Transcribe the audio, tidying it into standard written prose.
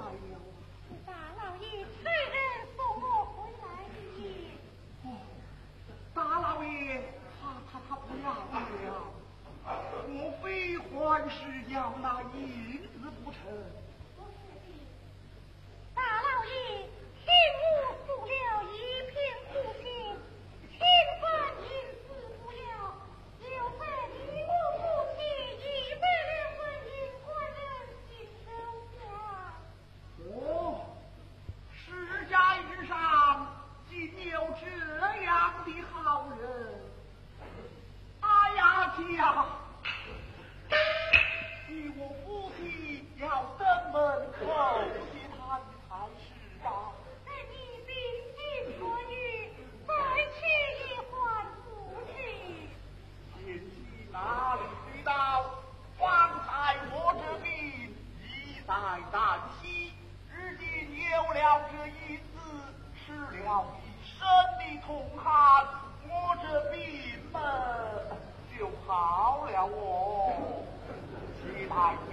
了。 大老爷派人送我回来的。 哦，大老爷，他不来了，莫非还是要那银子不成？ 不是的，大老爷替我付了一片苦心，千分银子不了，又在你我夫妻100两纹银换人心手下。 哦，世界上竟有这样的好人！哎呀家，你我夫妻要登门叩谢他的才是啊！ 在你秉性所欲，再去也还不去。 贤妻哪里知道，方才我这病一再旦夕，如今有了这一子，吃了一身的痛汗，我这病们就好了哦。期待